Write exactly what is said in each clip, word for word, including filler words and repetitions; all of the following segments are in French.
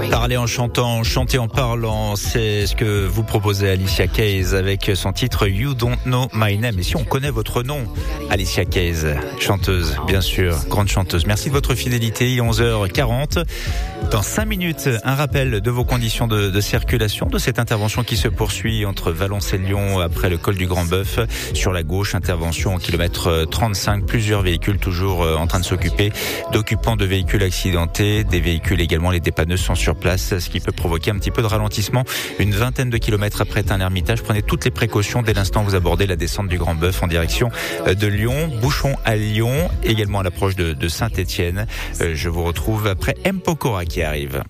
Parler en chantant, chanter en parlant, c'est ce que vous proposez Alicia Keys avec son titre You Don't Know My Name. Et si on connaît votre nom, Alicia Keys, chanteuse, bien sûr, grande chanteuse. Merci de votre fidélité, il est onze heures quarante. Dans cinq minutes, un rappel de vos conditions de, de circulation, de cette intervention qui se poursuit entre Valence et Lyon après le col du Grand Bœuf. Sur la gauche, intervention au kilomètre trente-cinq, plusieurs véhicules toujours en train de s'occuper d'occupants de véhicules accidentés, des véhicules également, les dépanneuses sont sur place, ce qui peut provoquer un petit peu de ralentissement. Une vingtaine de kilomètres après Tain-l'Hermitage, prenez toutes les précautions dès l'instant où vous abordez la descente du Grand Bœuf en direction de Lyon. Bouchon à Lyon, également à l'approche de, de Saint-Étienne. Je vous retrouve après M. Pokora qui arrive.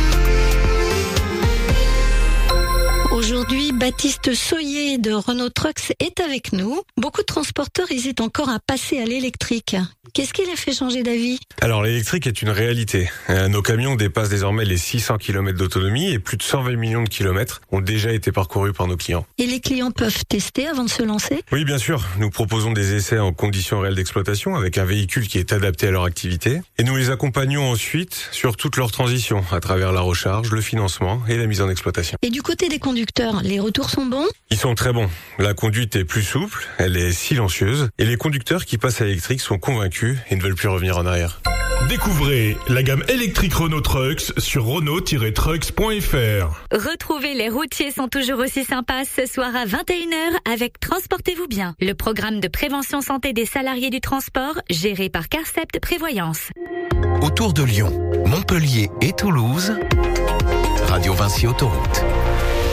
Aujourd'hui, Baptiste Soyer de Renault Trucks est avec nous. Beaucoup de transporteurs hésitent encore à passer à l'électrique. Qu'est-ce qui les fait changer d'avis ? Alors l'électrique est une réalité. Nos camions dépassent désormais les six cents kilomètres d'autonomie et plus de cent vingt millions de kilomètres ont déjà été parcourus par nos clients. Et les clients peuvent tester avant de se lancer ? Oui, bien sûr. Nous proposons des essais en conditions réelles d'exploitation avec un véhicule qui est adapté à leur activité. Et nous les accompagnons ensuite sur toute leur transition à travers la recharge, le financement et la mise en exploitation. Et du côté des conducteurs, les retours sont bons ? Ils sont très bons. La conduite est plus souple, elle est silencieuse et les conducteurs qui passent à l'électrique sont convaincus et ne veulent plus revenir en arrière. Découvrez la gamme électrique Renault Trucks sur renault tiret trucks point f r. Retrouvez Les Routiers sont toujours aussi sympas ce soir à vingt et une heures avec Transportez-vous bien, le programme de prévention santé des salariés du transport géré par Carcept Prévoyance. Autour de Lyon, Montpellier et Toulouse, Radio Vinci Autoroute.